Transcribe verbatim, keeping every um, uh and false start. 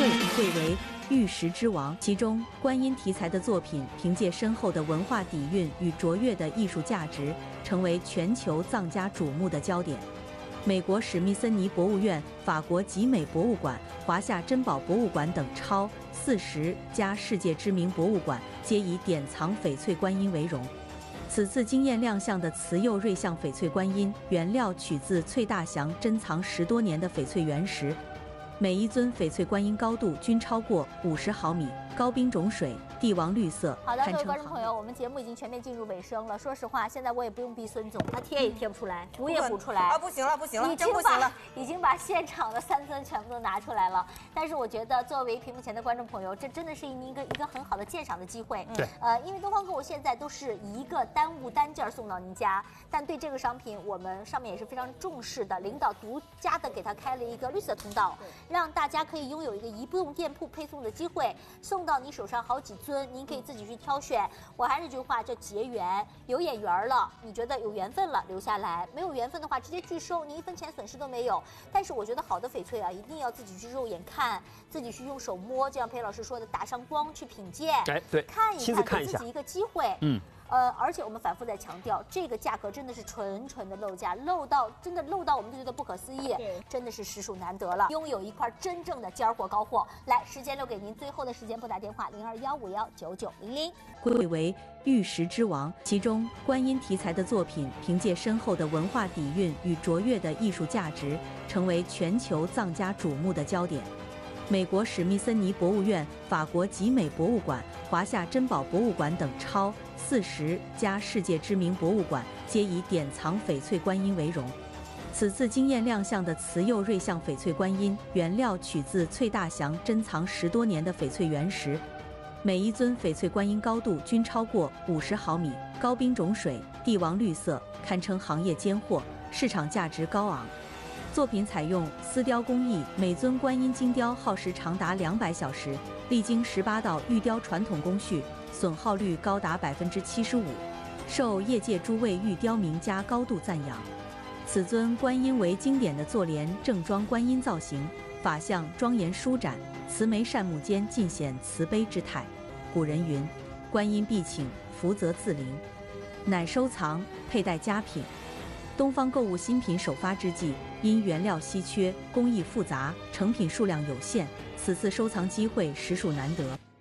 篆贵为玉石之王。其中，观音题材的作品凭借深厚的文化底蕴与卓越的艺术价值，成为全球藏家瞩目的焦点。美国史密森尼博物院、法国集美博物馆、华夏珍宝博物馆等超四十家世界知名博物馆皆以典藏翡翠观音为荣。此次惊艳亮相的慈釉瑞相翡翠观音，原料取自翠大祥珍藏十多年的翡翠原石，每一尊翡翠观音高度均超过五十毫米，高冰种水，帝王绿色。 好的，各位观众朋友，我们节目已经全面进入尾声了。说实话，现在我也不用逼孙总，他贴也贴不出来，补也补出来啊！不行了，不行了， 已经真不行了， 已经把现场的三尊全部都拿出来了。但是我觉得，作为屏幕前的观众朋友，这真的是一个一个很好的鉴赏的机会。 对， 呃，因为东方购物现在都是一个单物单件送到您家，但对这个商品，我们上面也是非常重视的，领导独家的给他开了一个绿色通道，让大家可以拥有一个移动店铺配送的机会，送到你手上好几尊，您可以自己去挑选。我还是那句话，叫结缘，有眼缘了，你觉得有缘分了，留下来；没有缘分的话，直接拒收，你一分钱损失都没有。但是我觉得好的翡翠啊，一定要自己去肉眼看，自己去用手摸，就像裴老师说的，打上光去品鉴， 哎，对， 看一看，给自己一个机会， 嗯。 呃，而且我们反复在强调，这个价格真的是纯纯的漏价，漏到真的漏到我们都觉得不可思议，真的是实属难得了，拥有一块真正的尖货高货。来，时间留给您，最后的时间拨打电话零二幺五幺九九零零。 贵为玉石之王，其中观音题材的作品凭借深厚的文化底蕴与卓越的艺术价值，成为全球藏家瞩目的焦点。美国史密森尼博物院、法国集美博物馆、华夏珍宝博物馆等超四十家世界知名博物馆皆以典藏翡翠观音为荣。此次惊艳亮相的慈釉瑞相翡翠观音，原料取自翠大祥珍藏十多年的翡翠原石，每一尊翡翠观音高度均超过五十毫米，高冰种水，帝王绿色，堪称行业尖货，市场价值高昂。作品采用丝雕工艺，每尊观音精雕耗时长达两百小时，历经十八道玉雕传统工序，损耗率高达百分之七十五，受业界诸位玉雕名家高度赞扬。此尊观音为经典的坐莲正装观音造型，法相庄严舒展，慈眉善目间尽显慈悲之态。古人云：“观音必请，福泽自临。”乃收藏佩戴佳品。东方购物新品首发之际，因原料稀缺、工艺复杂、成品数量有限，此次收藏机会实属难得。